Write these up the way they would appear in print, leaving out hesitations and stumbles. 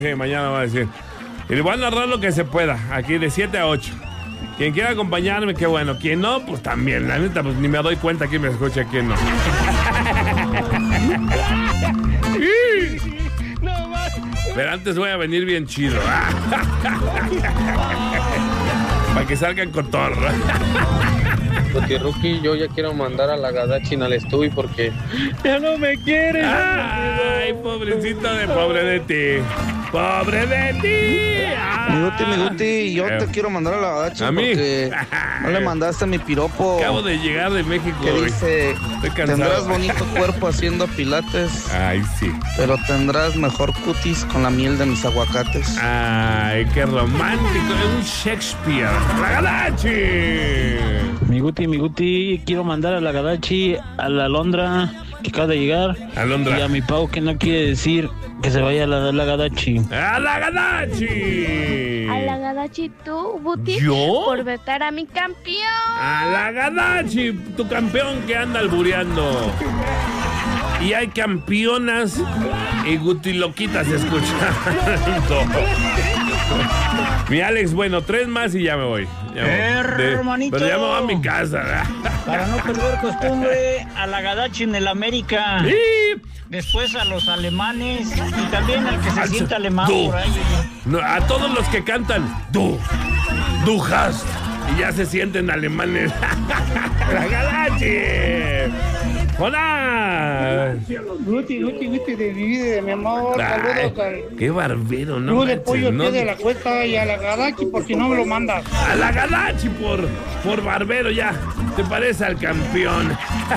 Sí, mañana va a decir. Y le voy a narrar lo que se pueda, aquí de 7 a 8. Quien quiera acompañarme, qué bueno. Quien no, pues también. La neta, pues ni me doy cuenta quién me escucha, quién no. Pero antes voy a venir bien chido. Para que salgan con todo. Porque Rookie, yo ya quiero mandar a la Gadachin al estudio porque ya no me quiere. Ay, pobrecito de pobre de ti. ¡Pobre de ti! Mi Guti, yo te quiero mandar a la Gadachin porque no le mandaste mi piropo. Acabo de llegar de México. Que dice, tendrás bonito cuerpo haciendo pilates. Ay, sí. Pero tendrás mejor cutis con la miel de mis aguacates. Ay, qué romántico. Es un Shakespeare. ¡La Gadachin! Mi Guti, quiero mandar a la Gadachi, a la Alondra, que acaba de llegar. Alondra. Y a mi Pau, que no quiere decir que se vaya a la Gadachi. ¡A la Gadachi! A la Gadachi tú, Buti. ¿Yo? Por vetar a mi campeón. ¡A la Gadachi! Tu campeón que anda albureando. Y hay campeonas y gutiloquitas escuchando. Mi Alex, bueno, 3 más y ya me voy. Hermanito. Pero ya me voy a mi casa. Para no perder costumbre, a la Gadachi en el América. Sí. Después a los alemanes y también al que se sienta alemán por ahí. No, a todos los que cantan Du hast y ya se sienten alemanes. La Gadachi. ¡Hola! Guti de mi vida y de mi amor. Saludos al ¡Qué barbero! No Club de manches, Pollo no. Pie de la Cuesta y a la Gadachi por si no me lo mandas. A la Gadachi por barbero ya. Te parece al campeón.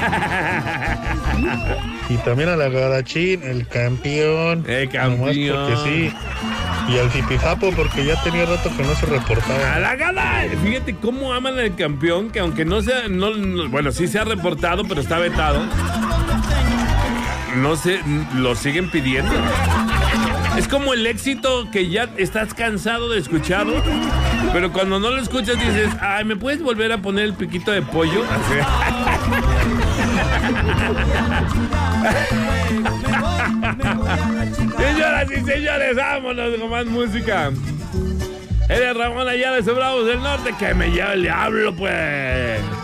Y también a la Gadachin, el campeón. Campeón. Nomás porque sí. Y al Zipizapo porque ya tenía rato que no se reportaba. A la Gadachi. Fíjate cómo aman al campeón, que aunque no sea, bueno, sí se ha reportado, pero está vetado. No sé, lo siguen pidiendo. Es como el éxito que ya estás cansado de escucharlo, pero cuando no lo escuchas dices, ay, ¿me puedes volver a poner el piquito de pollo? Señoras y señores, vámonos con más música. Él es Ramón Ayala de Bravos del Norte, que me lleva el diablo, pues.